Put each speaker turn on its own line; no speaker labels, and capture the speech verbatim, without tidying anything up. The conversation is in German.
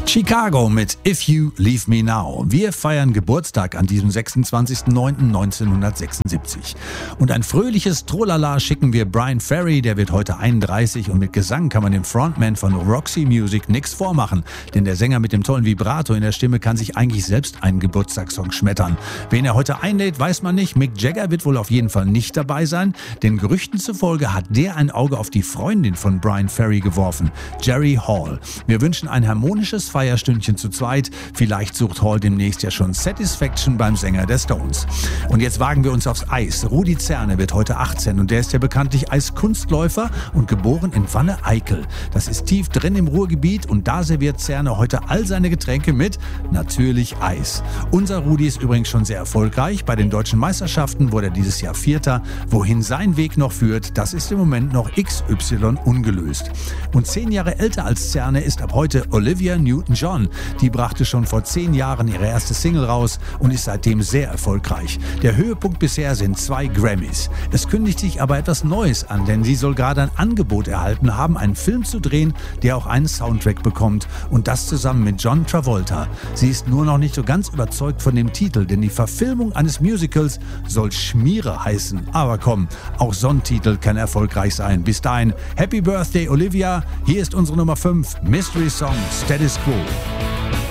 Chicago mit If You Leave Me Now. Wir feiern Geburtstag an diesem sechsundzwanzigsten neunten neunzehnhundertsechsundsiebzig. Und ein fröhliches Trolala schicken wir Bryan Ferry, der wird heute einunddreißig und mit Gesang kann man dem Frontman von Roxy Music nichts vormachen. Denn der Sänger mit dem tollen Vibrato in der Stimme kann sich eigentlich selbst einen Geburtstagssong schmettern. Wen er heute einlädt, weiß man nicht. Mick Jagger wird wohl auf jeden Fall nicht dabei sein. Den Gerüchten zufolge hat der ein Auge auf die Freundin von Bryan Ferry geworfen, Jerry Hall. Wir wünschen ein harmonisches Feierstündchen zu zweit. Vielleicht sucht Hall demnächst ja schon Satisfaction beim Sänger der Stones. Und jetzt wagen wir uns aufs Eis. Rudi Zerne wird heute achtzehn und der ist ja bekanntlich Eiskunstläufer und geboren in Wanne-Eickel. Das ist tief drin im Ruhrgebiet und da serviert Zerne heute all seine Getränke mit natürlich Eis. Unser Rudi ist übrigens schon sehr erfolgreich. Bei den deutschen Meisterschaften wurde er dieses Jahr Vierter. Wohin sein Weg noch führt, das ist im Moment noch X Y ungelöst. Und zehn Jahre älter als Zerne ist ab heute Olivia Newton-John. Die brachte schon vor zehn Jahren ihre erste Single raus und ist seitdem sehr erfolgreich. Der Höhepunkt bisher sind zwei Grammys. Es kündigt sich aber etwas Neues an, denn sie soll gerade ein Angebot erhalten haben, einen Film zu drehen, der auch einen Soundtrack bekommt und das zusammen mit John Travolta. Sie ist nur noch nicht so ganz überzeugt von dem Titel, denn die Verfilmung eines Musicals soll Schmiere heißen. Aber komm, auch so ein Titel kann erfolgreich sein. Bis dahin, Happy Birthday Olivia. Hier ist unsere Nummer fünf, Mystery Song Status Quo.